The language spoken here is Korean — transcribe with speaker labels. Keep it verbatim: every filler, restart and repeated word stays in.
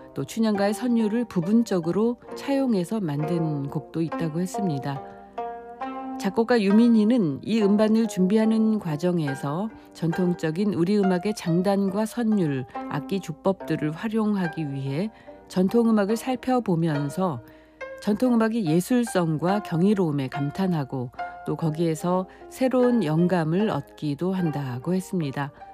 Speaker 1: 또 춘향가의 선율을 부분적으로 차용해서 만든 곡도 있다고 했습니다. 작곡가 유민희는 이 음반을 준비하는 과정에서 전통적인 우리 음악의 장단과 선율, 악기 주법들을 활용하기 위해 전통음악을 살펴보면서 전통음악의 예술성과 경이로움에 감탄하고 또 거기에서 새로운 영감을 얻기도 한다고 했습니다.